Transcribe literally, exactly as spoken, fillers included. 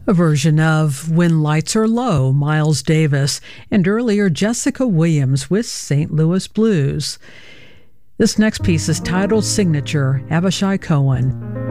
A version of When Lights Are Low, Miles Davis, and earlier Jessica Williams with Saint Louis Blues. This next piece is titled Signature, Abishai Cohen.